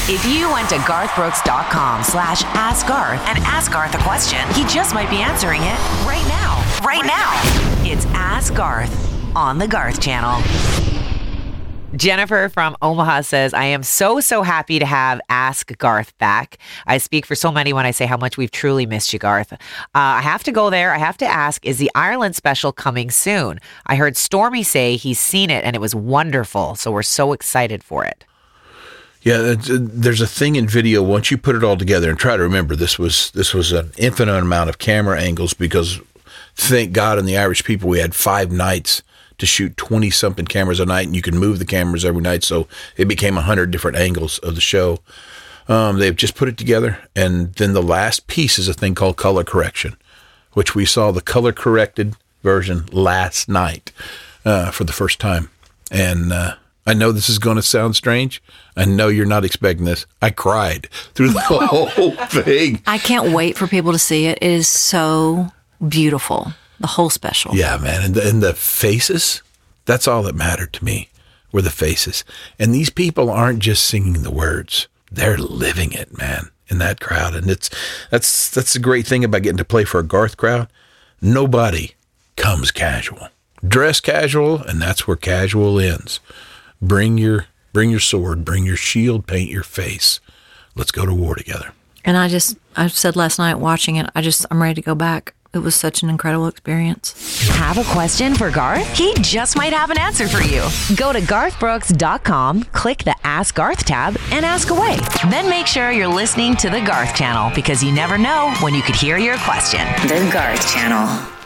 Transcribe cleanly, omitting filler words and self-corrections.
If you went to garthbrooks.com/askgarth and ask Garth a question, he just might be answering it right now. Right now. It's Ask Garth on the Garth Channel. Jennifer from Omaha says, I am so happy to have Ask Garth back. I speak for so many when I say how much we've truly missed you, Garth. I have to go there. I have to ask, is the Ireland special coming soon? I heard Stormy say he's seen it and it was wonderful. So we're so excited for it. Yeah, there's a thing in video, once you put it all together, and try to remember this was an infinite amount of camera angles, because thank God in the Irish people, we had 5 nights to shoot 20-something cameras a night, and you can move the cameras every night, so it became 100 different angles of the show. They've just put it together, and then the last piece is a thing called color correction, which we saw the color-corrected version last night for the first time. And I know this is going to sound strange. I know you're not expecting this. I cried through the whole thing. I can't wait for people to see it. It is so beautiful. The whole special. Yeah, man. And the faces, that's all that mattered to me, were the faces. And these people aren't just singing the words. They're living it, man, in that crowd. And that's the great thing about getting to play for a Garth crowd. Nobody comes casual. Dress casual, and that's where casual ends. Bring your sword, bring your shield, paint your face. Let's go to war together. And I said last night watching it, I'm ready to go back. It was such an incredible experience. Have a question for Garth? He just might have an answer for you. Go to garthbrooks.com, click the Ask Garth tab, and ask away. Then make sure you're listening to the Garth Channel, because you never know when you could hear your question. The Garth Channel.